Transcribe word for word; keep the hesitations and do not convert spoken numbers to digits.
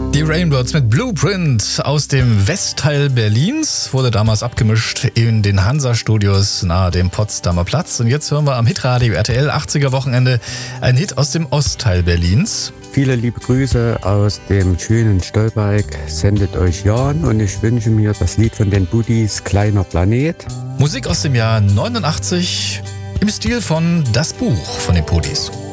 Die Rainbirds mit Blueprint aus dem Westteil Berlins, wurde damals abgemischt in den Hansa-Studios nahe dem Potsdamer Platz. Und jetzt hören wir am Hitradio R T L achtziger Wochenende einen Hit aus dem Ostteil Berlins. Viele liebe Grüße aus dem schönen Stolberg, sendet euch Jan und ich wünsche mir das Lied von den Buddies Kleiner Planet. Musik aus dem Jahr neunundachtzig im Stil von Das Buch von den Buddies.